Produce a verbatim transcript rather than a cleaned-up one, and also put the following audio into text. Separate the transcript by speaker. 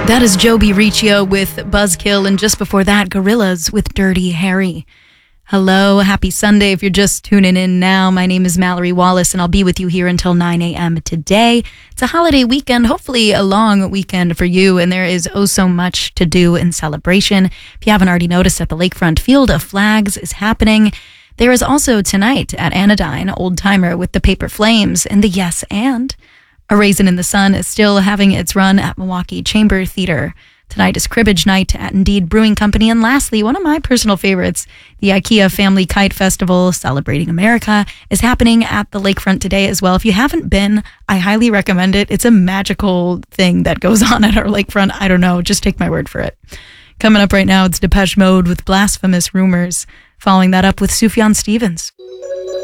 Speaker 1: That is Joby Riccio with Buzzkill, and just before that, Gorillaz with Dirty Harry. Hello, happy Sunday. If you're just tuning in now, my name is Mallory Wallace, and I'll be with you here until nine a.m. today. It's a holiday weekend, hopefully a long weekend for you, and there is oh so much to do in celebration. If you haven't already noticed, at the Lakefront Field of Flags is happening. There is also tonight at Anodyne, Old Timer with the Paper Flames and the Yes And. A Raisin in the Sun is still having its run at Milwaukee Chamber Theater. Tonight is Cribbage Night at Indeed Brewing Company. And lastly, one of my personal favorites, the IKEA Family Kite Festival Celebrating America, is happening at the Lakefront today as well. If you haven't been, I highly recommend it. It's a magical thing that goes on at our Lakefront. I don't know, just take my word for it. Coming up right now, it's Depeche Mode with Blasphemous Rumors. Following that up with Sufjan Stevens.